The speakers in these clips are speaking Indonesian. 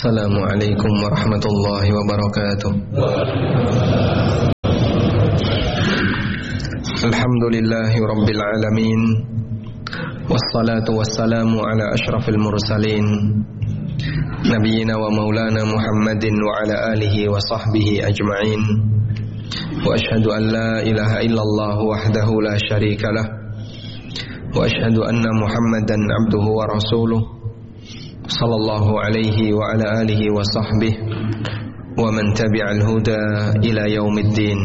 Assalamualaikum warahmatullahi wabarakatuh. Alhamdulillahi rabbil alamin. Wassalatu wassalamu ala ashrafil mursalin Nabiyyina wa maulana Muhammadin wa ala alihi wa sahbihi ajma'in. Wa ashhadu an la ilaha illallah wahdahu la syarika lah. Wa ashhadu anna Muhammadan abduhu wa rasuluh sallallahu alaihi wa ala alihi wa sahbihi wa man tabi'al huda ila yaumiddin.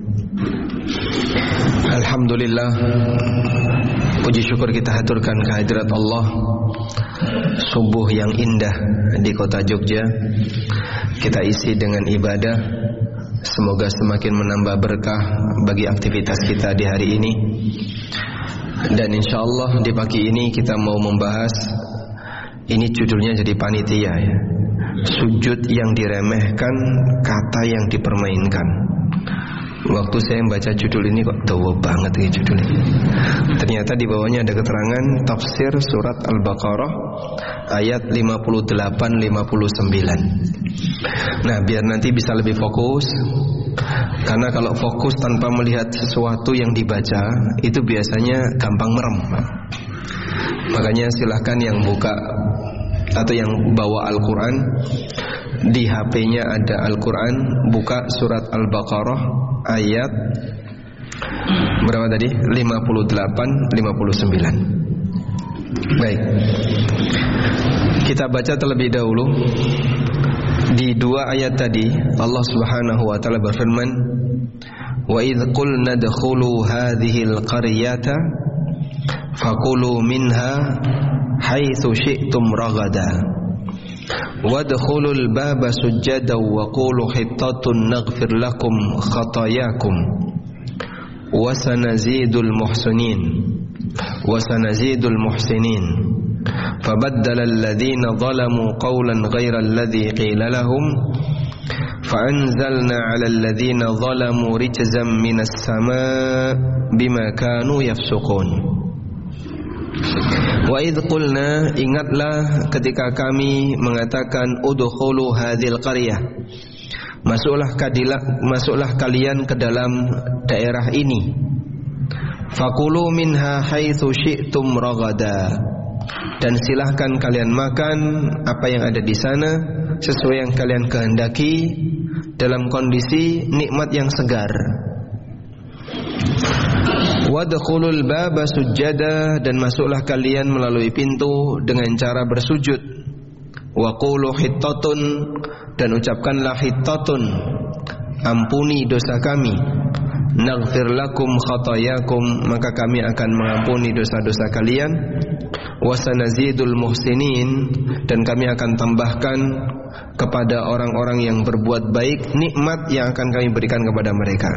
Alhamdulillah, puji syukur kita haturkan kehadirat Allah. Subuh yang indah di kota Jogja kita isi dengan ibadah. Semoga semakin menambah berkah bagi aktivitas kita di hari ini. Dan insyaallah di pagi ini kita mau membahas, ini judulnya jadi panitia ya, sujud yang diremehkan, kata yang dipermainkan. Waktu saya membaca judul ini kok tua banget ya judul ini. Ternyata di bawahnya ada keterangan tafsir surat Al-Baqarah ayat 58-59. Nah, biar nanti bisa lebih fokus. Karena kalau fokus tanpa melihat sesuatu yang dibaca, itu biasanya gampang merem. Makanya silahkan yang buka atau yang bawa Al-Quran, di HP-nya ada Al-Quran, buka surat Al-Baqarah ayat berapa tadi? 58-59. Baik, kita baca terlebih dahulu. Di dua ayat tadi Allah subhanahu wa ta'ala berfirman, wa idh qulna dkhulu hadhil qaryata fakulu minha haitsu syi'tum ragada wadkhulul baba sujjadan wa qulu hittatun naghfir lakum khatayakum wasanazidul muhsinin fabaddala alladhina zalamu qawlan ghayra alladhi qila lahum fa'anzalna 'ala alladhina zalamu rijzan minas sama' bima kanu yafsuqun. Wa idh qulna, ingatlah ketika kami mengatakan udkhulu hadhil qaryah, masuklah kalian ke dalam daerah ini. Fakulu minha haitsu syi'tum ragada, dan silahkan kalian makan apa yang ada di sana sesuai yang kalian kehendaki dalam kondisi nikmat yang segar. Wadkhulul baba sujjada, dan masuklah kalian melalui pintu dengan cara bersujud. Wa qulu hittatun, dan ucapkanlah hittatun, ampuni dosa kami. Naghfir lakum khatayakum, maka kami akan mengampuni dosa-dosa kalian. Wasanazidul muhsinin, dan kami akan tambahkan kepada orang-orang yang berbuat baik nikmat yang akan kami berikan kepada mereka.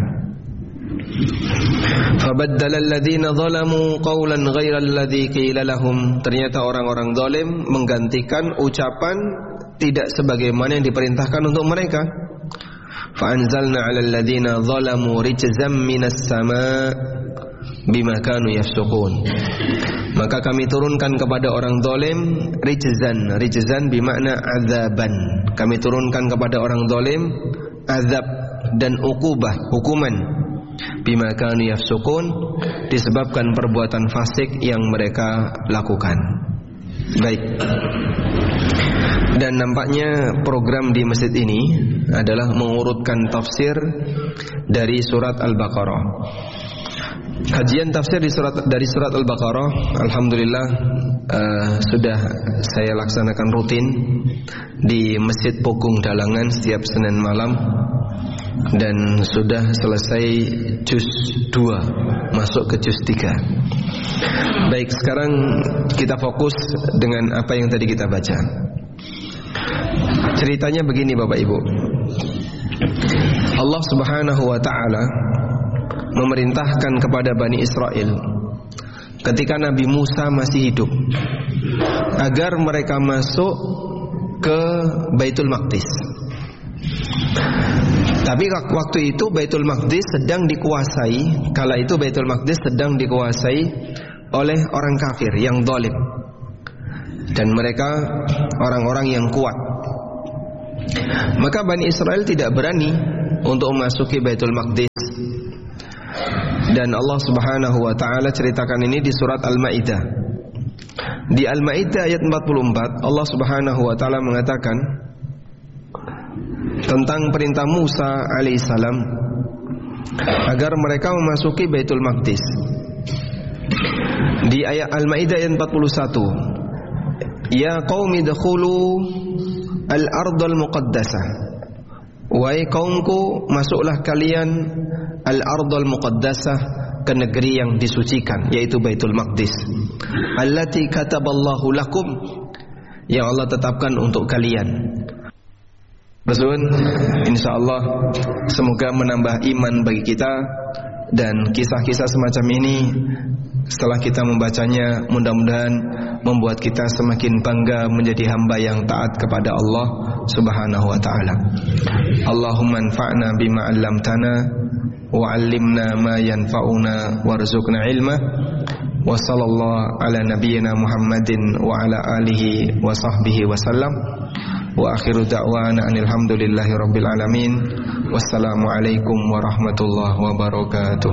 Fabaddala alladhina zalamu qawlan ghayra alladhi qila lahum, ternyata orang-orang zalim menggantikan ucapan tidak sebagaimana yang diperintahkan untuk mereka. Fa'anzalna 'alal ladzina zalamu rijzan minas sama' bima kanu yafsuqun, maka kami turunkan kepada orang zalim rijzan bermakna azaban. Kami turunkan kepada orang zalim azab dan uqubah, hukuman, bima kanu yafsuqun, disebabkan perbuatan fasik yang mereka lakukan. Baik. Dan nampaknya program di masjid ini adalah mengurutkan tafsir dari surat Al-Baqarah. Kajian tafsir dari surat Al-Baqarah, alhamdulillah sudah saya laksanakan rutin di Masjid Pokung Dalangan setiap Senin malam, dan sudah selesai juz 2, masuk ke juz 3. Baik, sekarang kita fokus dengan apa yang tadi kita baca. Ceritanya begini Bapak Ibu. Allah Subhanahu wa ta'ala memerintahkan kepada Bani Israel ketika Nabi Musa masih hidup agar mereka masuk ke Baitul Maqdis. Tapi waktu itu Baitul Maqdis sedang dikuasai, kala itu Baitul Maqdis sedang dikuasai oleh orang kafir yang zalim, dan mereka orang-orang yang kuat. Maka Bani Israel tidak berani untuk memasuki Baitul Maqdis. Dan Allah Subhanahu wa taala ceritakan ini di surat Al-Maidah. Di Al-Maidah ayat 44, Allah Subhanahu wa taala mengatakan tentang perintah Musa alaihissalam agar mereka memasuki Baitul Maqdis. Di ayat Al-Maidah ayat 41, ya qaumi dkhulu al-ardal muqaddasah, wahai kaumku, masuklah kalian al-ardal muqaddasah, ke negeri yang disucikan, yaitu Baitul Maqdis, allati kataballahu lakum, yang Allah tetapkan untuk kalian. Rasul, insyaallah semoga menambah iman bagi kita, dan kisah-kisah semacam ini setelah kita membacanya mudah-mudahan membuat kita semakin bangga menjadi hamba yang taat kepada Allah Subhanahu wa taala. Allahumma anfa'na bima 'allamtana wa 'allimna ma yanfa'una warzuqna ilma. Wa sallallahu ala nabiyyina Muhammadin wa ala alihi wa sahbihi wa sallam. Wa akhiru da'wana alhamdulillahi rabbil alamin. Wassalamu alaikum warahmatullahi wabarakatuh.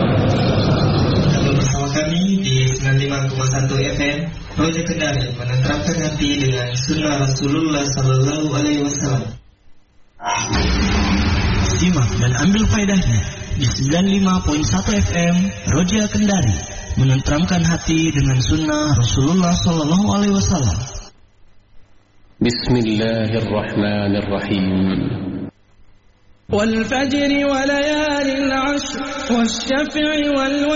Bersama kami di 95,1 FM Roja Kendari, menenteramkan hati dengan sunnah Rasulullah Sallallahu Alaihi Wasallam. Simak dan ambil faedahnya di 95.1 FM Roja Kendari, menenteramkan hati dengan sunnah Rasulullah Sallallahu Alaihi Wasallam. Bismillahirrahmanirrahim. Wal fajri wa layalin 'ashr wasyaf'i wal